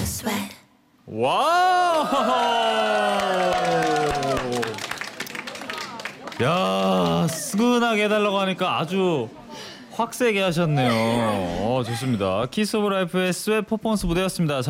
sweat. 와우! 야, 스근하게 해달라고 하니까 아주 확 세게 하셨네요. 좋습니다. 키스 오브 라이프의 스웨트 퍼포먼스 무대였습니다.